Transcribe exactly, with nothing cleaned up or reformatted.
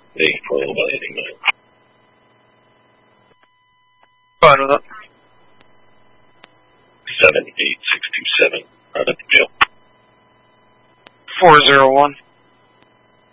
They coil by any minute. Fine with it. seven eight six two seven. Out of the jail. four zero one.